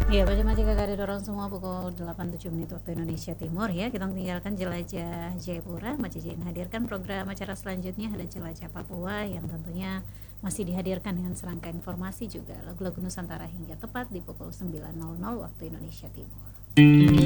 Iya, macam-macam kakak ada orang semua pukul 8.07 waktu Indonesia Timur ya. Kita tinggalkan jelajah Jayapura. Mbak Cici hadirkan program acara selanjutnya ada jelajah Papua yang tentunya masih dihadirkan dengan serangkaian informasi juga lagu-lagu Nusantara hingga tepat di pukul 9.00 waktu Indonesia Timur.